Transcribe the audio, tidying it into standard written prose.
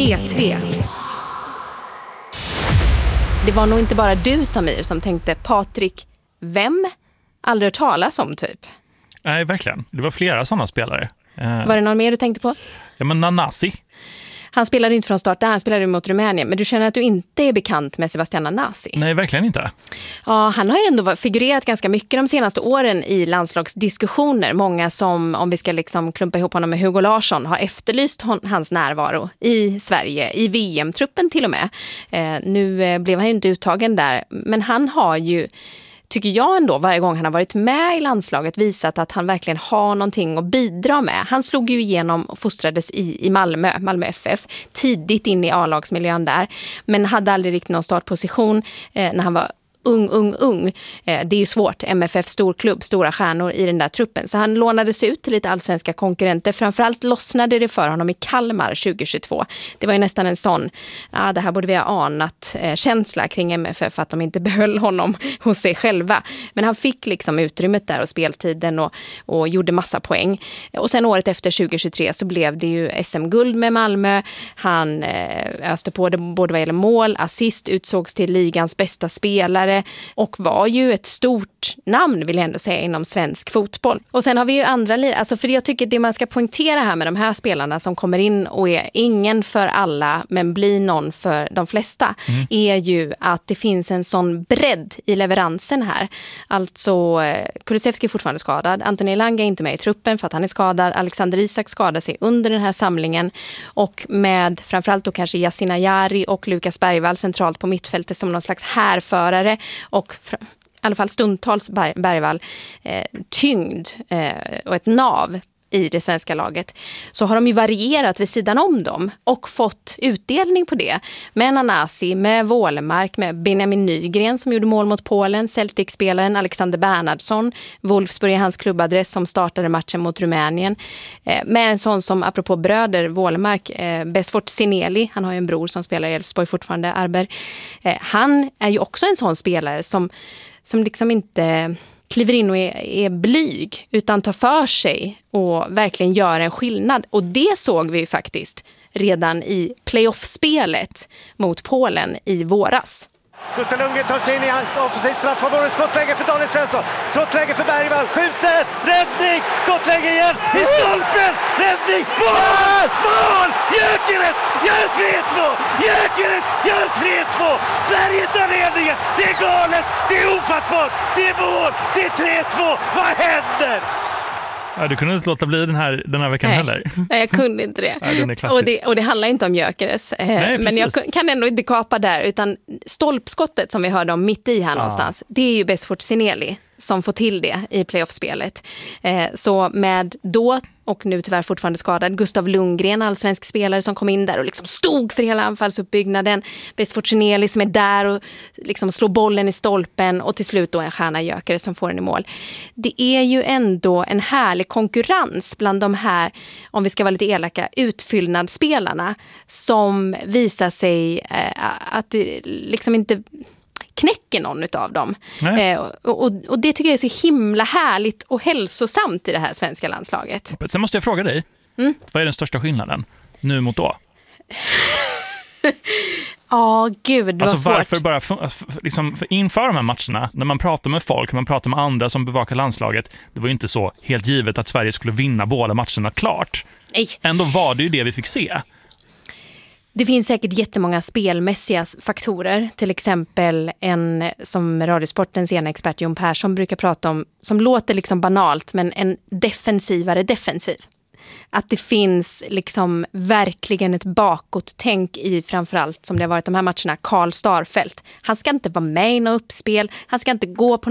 P3. Det var nog inte bara du, Samir, som tänkte Patrik, vem? Aldrig hört talas om typ. Nej, verkligen. Det var flera sådana spelare. Var det någon mer du tänkte på? Ja, men Nanasi. Han spelade inte från start där, han spelade mot Rumänien. Men du känner att du inte är bekant med Sebastian Nanasi? Nej, verkligen inte. Ja, han har ju ändå figurerat ganska mycket de senaste åren i landslagsdiskussioner. Många som, om vi ska liksom klumpa ihop honom med Hugo Larsson, har efterlyst hans närvaro i Sverige, i VM-truppen till och med. Nu blev han ju inte uttagen där, men han har ju, tycker jag ändå, varje gång han har varit med i landslaget visat att han verkligen har någonting att bidra med. Han slog ju igenom och fostrades i Malmö FF, tidigt in i A-lagsmiljön där, men hade aldrig riktigt någon startposition när han var ung. Det är ju svårt. MFF, stor klubb, stora stjärnor i den där truppen. Så han lånades ut till lite allsvenska konkurrenter. Framförallt lossnade det för honom i Kalmar 2022. Det var ju nästan en sån, det här borde vi ha anat, känsla kring MFF att de inte behöll honom hos sig själva. Men han fick liksom utrymmet där och speltiden och gjorde massa poäng. Och sen året efter 2023 så blev det ju SM-guld med Malmö. Han öste på det både vad gäller mål, assist, utsågs till ligans bästa spelare och var ju ett stort namn, vill jag ändå säga, inom svensk fotboll. Och sen har vi ju andra lirare, alltså för jag tycker det man ska poängtera här med de här spelarna som kommer in och är ingen för alla men blir någon för de flesta, är ju att det finns en sån bredd i leveransen här. Alltså Kulusevski är fortfarande skadad, Anthony Elanga är inte med i truppen för att han är skadad, Alexander Isak skadade sig under den här samlingen och med framförallt då kanske Yasin Ayari och Lukas Bergvall centralt på mittfältet som någon slags härförare och i alla fall stundtals Bergvall tyngd och ett nav i det svenska laget, så har de ju varierat vid sidan om dem och fått utdelning på det. Med Nanasi, med Wålemark, med Benjamin Nygren som gjorde mål mot Polen, Celtic-spelaren Alexander Bernhardsson, Wolfsburg är hans klubbadress som startade matchen mot Rumänien. Med en sån som, apropå bröder, Wålemark, Besfort Sineli, han har ju en bror som spelar i Elfsborg fortfarande, Arber. Han är ju också en sån spelare som liksom inte kliver in och är blyg utan tar för sig och verkligen gör en skillnad. Och det såg vi ju faktiskt redan i playoff-spelet mot Polen i våras. Gustav Lundgren tar sig in i offensivt straffområde, skottläge för Daniel Svensson, skottläge för Bergvall, skjuter, räddning, skottläge igen, i stolpen, räddning, mål, Gyökeres gör 3-2, Gyökeres gör 3-2, Sverige tar ledningen, det är galet, det är ofattbart, det är mål, det är 3-2, vad händer? Ja, du kunde inte låta bli den här veckan heller. Nej, jag kunde inte det. Ja, den är klassisk. Och det handlar inte om Gyökeres. Men jag kan ändå inte kapa där, utan stolpskottet som vi hörde om mitt i här någonstans, det är ju Besfort Sineli som får till det i playoffspelet. Så med då, och nu tyvärr fortfarande skadad, Gustav Lundgren, allsvensk spelare som kom in där och liksom stod för hela anfallsuppbyggnaden. Besfort Sineli som är där och liksom slår bollen i stolpen och till slut då en stjärna Gyökeres som får den i mål. Det är ju ändå en härlig konkurrens bland de här, om vi ska vara lite elaka, utfyllnadsspelarna som visar sig att det liksom inte knäcker någon av dem. Och det tycker jag är så himla härligt och hälsosamt i det här svenska landslaget. Sen måste jag fråga dig, vad är den största skillnaden nu mot då? Gud, vad alltså varför svårt. bara liksom, inför de här matcherna, när man pratar med folk, man pratar med andra som bevakar landslaget, det var ju inte så helt givet att Sverige skulle vinna båda matcherna klart. Nej. Ändå var det ju det vi fick se. Det finns säkert jättemånga spelmässiga faktorer. Till exempel en som Radiosportens ena expert Jon Persson brukar prata om, som låter liksom banalt, men en defensivare defensiv. Att det finns liksom verkligen ett bakåt-tänk i framförallt, som det har varit de här matcherna, Karl Starfelt. Han ska inte vara med i något uppspel, han ska inte gå på